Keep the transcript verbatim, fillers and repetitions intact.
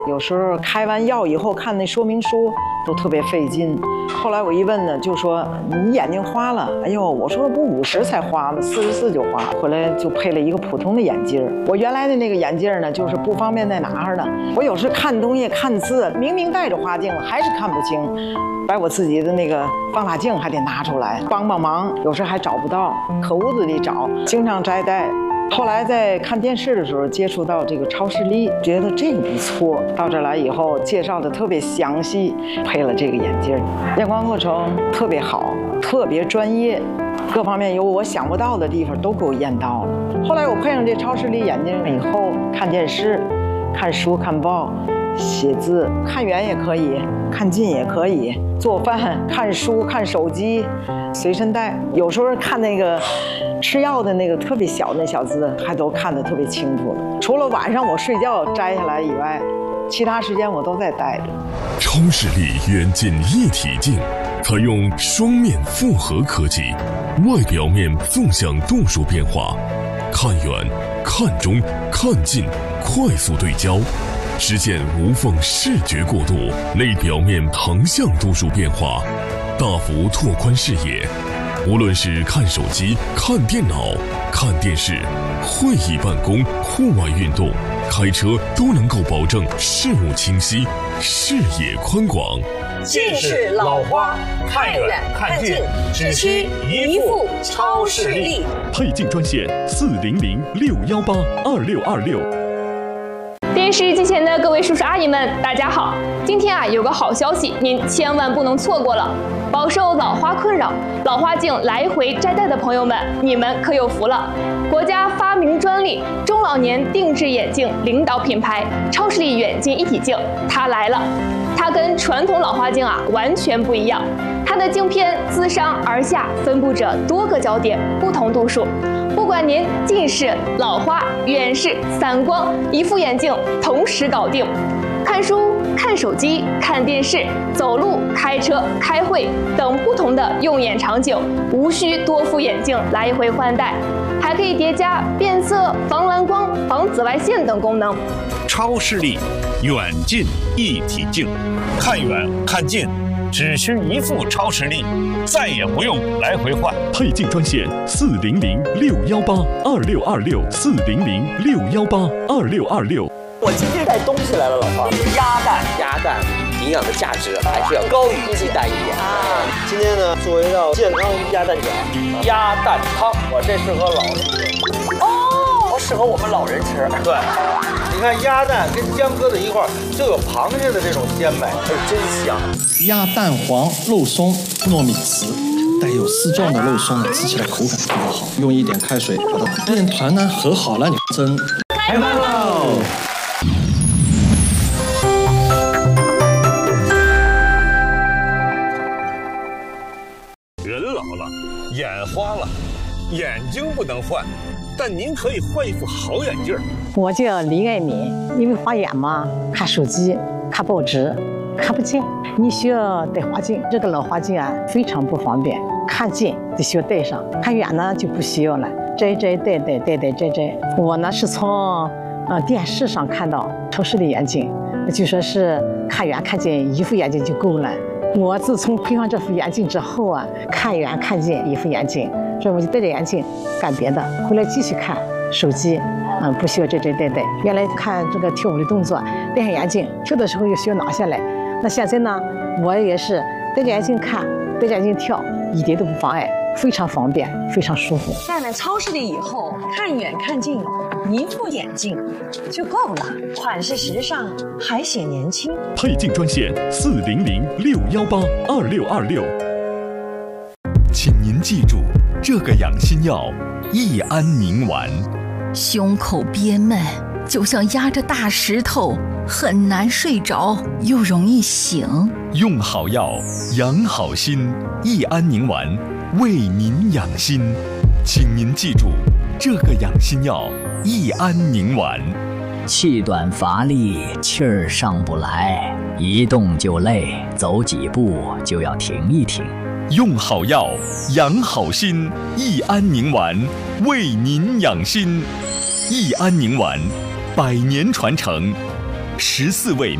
有时候开完药以后看那说明书都特别费劲。后来我一问呢，就说你眼睛花了。哎呦，我说不五十才花吗？四十四就花。回来就配了一个普通的眼镜。我原来的那个眼镜呢，就是不方便再拿着呢。我有时看东西看字，明明带着花镜了，还是看不清。把我自己的那个放大镜还得拿出来帮帮忙，有时还找不到，可屋子里找，经常摘戴。后来在看电视的时候接触到这个超视力，觉得这个不错。到这来以后介绍的特别详细，配了这个眼镜，验光过程特别好，特别专业，各方面有我想不到的地方都给我验到了。后来我配上这超视力眼镜以后，看电视、看书、看报、写字，看远也可以，看近也可以，做饭、看书、看手机，随身带。有时候看那个吃药的那个特别小的小字，还都看得特别清楚了。除了晚上我睡觉摘下来以外，其他时间我都在戴着。 超视力远近一体镜，采用双面复合科技，外表面纵向度数变化，看远、看中、看近，快速对焦。实现无缝视觉过渡，内表面横向度数变化，大幅拓宽视野。无论是看手机、看电脑、看电视、会议办公、户外运动、开车，都能够保证视物清晰、视野宽广。 近视老花，看远看近，只需一副超视力。 配镜专线四零零六幺八二六二六。 电视机前的各位叔叔阿姨们，大家好！今天啊，有个好消息，您千万不能错过了。饱受老花困扰、老花镜来回摘戴的朋友们，你们可有福了！国家发明专利中老年定制眼镜领导品牌超视力远近一体镜，它来了。它跟传统老花镜啊完全不一样，它的镜片自上而下分布着多个焦点，不同度数。不管您近视、老花、远视、散光，一副眼镜同时搞定。看书、看手机、看电视、走路、开车、开会等不同的用眼场景，无需多副眼镜来回换代，还可以叠加变色、防蓝光、防紫外线等功能。 超视力远近一体镜，看远看近，只需一副超视力，再也不用来回换。 配镜专线四零零六幺八二六二六四零零六幺八二六二六。 我今天带东西来了，老婆。鸭蛋，鸭蛋营养的价值还是要高于鸡蛋一点啊。今天呢，做一道健康鸭蛋饺，鸭蛋汤，我这适合老人吃。哦，适合我们老人吃。 对，你看鸭蛋跟姜搁在一块儿，就有螃蟹的这种鲜美，哎，真香。 鸭蛋黄肉松糯米糍。带有丝状的肉松呢，吃起来口感比较好。用一点开水把它面团呢和好了，你蒸。 开饭喽！ 人老了，眼花了，眼睛不能换，但您可以换一副好眼镜。 我叫李爱敏，因为花眼嘛，看手机、看报纸。看不见，你需要戴花镜。这个老花镜啊，非常不方便。看近得需要戴上，看远呢就不需要了。摘摘戴戴戴戴摘摘。我呢是从呃电视上看到超视力眼镜，就说是看远看近一副眼镜就够了。我自从配上这副眼镜之后啊，看远看近一副眼镜，所以我就戴着眼镜干别的，回来继续看手机。嗯，不需要摘摘戴戴。原来看这个跳舞的动作，戴上眼镜跳的时候又需要拿下来。那现在呢，我也是戴着眼镜看，戴着眼镜跳，一点都不妨碍，非常方便，非常舒服。 戴了超视力以后，看远看近，一副眼镜就够了，款式时尚，还显年轻。 配镜专线四零零六幺八二六二六。 请您记住，这个养心药益安宁丸。 胸口憋闷，就像压着大石头，很难睡着，又容易醒。 用好药，养好心，益安宁丸为您养心。请您记住，这个养心药益安宁丸。 气短乏力，气儿上不来，一动就累，走几步就要停一停。 用好药，养好心，益安宁丸为您养心。益安宁丸，百年传承， 十四位